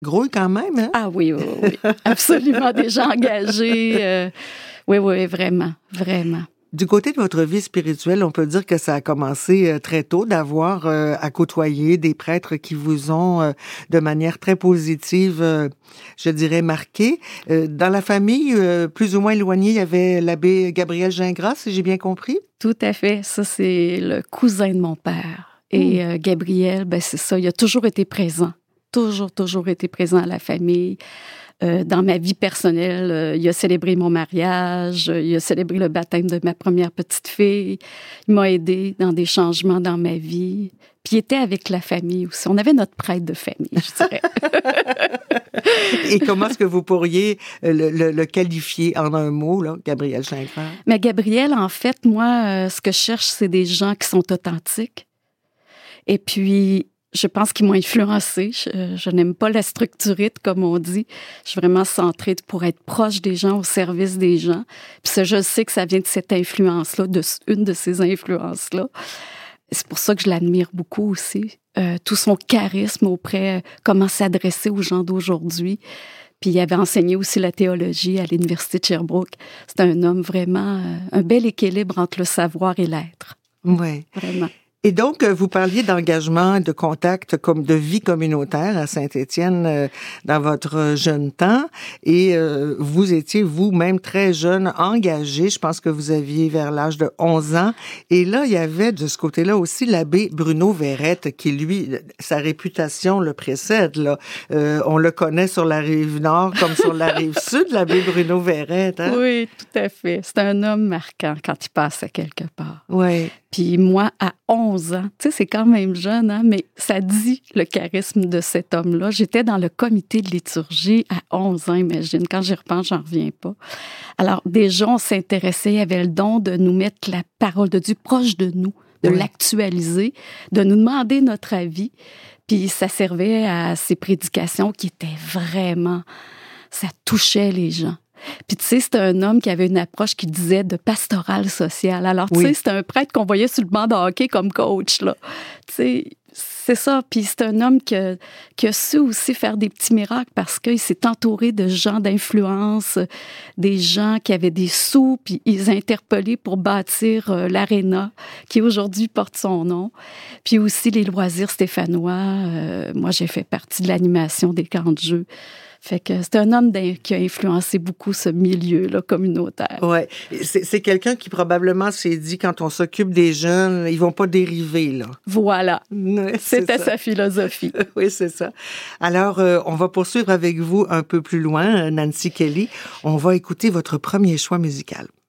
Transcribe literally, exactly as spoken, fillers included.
Gros quand même, hein? Ah oui, oui, oui. Absolument, des gens engagés. Euh, oui, oui, vraiment, vraiment. Du côté de votre vie spirituelle, on peut dire que ça a commencé très tôt d'avoir euh, à côtoyer des prêtres qui vous ont, euh, de manière très positive, euh, je dirais, marqué. Euh, dans la famille, euh, plus ou moins éloignée, il y avait l'abbé Gabriel Gingras, si j'ai bien compris? Tout à fait. Ça, c'est le cousin de mon père. Et mmh. euh, Gabriel, ben c'est ça, il a toujours été présent. Toujours, toujours été présent à la famille. Euh, dans ma vie personnelle, euh, il a célébré mon mariage, euh, il a célébré le baptême de ma première petite fille. Il m'a aidé dans des changements dans ma vie. Puis il était avec la famille aussi. On avait notre prêtre de famille, je dirais. Et comment est-ce que vous pourriez le, le, le qualifier en un mot, là, Gabriel Gingras? Mais Gabriel, en fait, moi, euh, ce que je cherche, c'est des gens qui sont authentiques. Et puis, je pense qu'ils m'ont influencée. Je, je n'aime pas la structurite, comme on dit. Je suis vraiment centrée pour être proche des gens, au service des gens. Puis ça, je sais que ça vient de cette influence-là, de une de ces influences-là. C'est pour ça que je l'admire beaucoup aussi. Euh, tout son charisme auprès, euh, comment s'adresser aux gens d'aujourd'hui. Puis il avait enseigné aussi la théologie à l'Université de Sherbrooke. C'est un homme vraiment, euh, un bel équilibre entre le savoir et l'être. Oui. Vraiment. Et donc, vous parliez d'engagement, de contact, comme de vie communautaire à Saint-Étienne euh, dans votre jeune temps. Et euh, vous étiez vous-même très jeune, engagé. Je pense que vous aviez vers l'âge de onze ans. Et là, il y avait de ce côté-là aussi l'abbé Bruno Verrette, qui lui, sa réputation le précède. Là, euh, on le connaît sur la rive nord comme sur la rive sud, l'abbé Bruno Verrette. Hein? Oui, tout à fait. C'est un homme marquant quand il passe à quelque part. Oui. Puis moi, à onze ans, tu sais, c'est quand même jeune, hein, mais ça dit le charisme de cet homme-là. J'étais dans le comité de liturgie à onze ans, imagine. Quand j'y repense, j'en reviens pas. Alors, déjà, on s'intéressait, il y avait le don de nous mettre la parole de Dieu proche de nous, de oui. l'actualiser, de nous demander notre avis. Puis ça servait à ces prédications qui étaient vraiment... Ça touchait les gens. Puis tu sais, c'était un homme qui avait une approche qui disait de pastoral social. Alors tu oui. sais, c'était un prêtre qu'on voyait sur le banc de hockey comme coach, là. Tu sais, c'est ça. Puis c'est un homme qui a, qui a su aussi faire des petits miracles parce qu'il s'est entouré de gens d'influence, des gens qui avaient des sous, puis ils interpellaient pour bâtir euh, l'aréna qui aujourd'hui porte son nom. Puis aussi les loisirs stéphanois. Euh, moi, j'ai fait partie de l'animation des camps de jeu. Fait que c'est un homme qui a influencé beaucoup ce milieu-là communautaire. Ouais, c'est, c'est quelqu'un qui probablement s'est dit, quand on s'occupe des jeunes, ils vont pas dériver, là. Voilà. Ouais, C'était sa philosophie. Oui, c'est ça. Alors, euh, on va poursuivre avec vous un peu plus loin, Nancy Kelly. On va écouter votre premier choix musical.